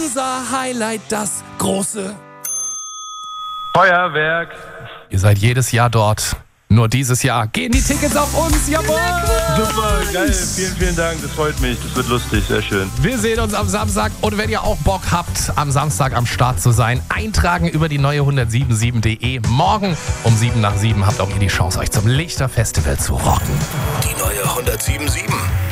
Unser Highlight, das große Feuerwerk. Ihr seid jedes Jahr dort. Nur dieses Jahr gehen die Tickets auf uns. Jawohl! Super, geil. Vielen, vielen Dank. Das freut mich. Das wird lustig. Sehr schön. Wir sehen uns am Samstag. Und wenn ihr auch Bock habt, am Samstag am Start zu sein, eintragen über die neue 1077.de. Morgen um 7 nach 7 habt auch ihr die Chance, euch zum Lichterfestival zu rocken. Die neue 1077.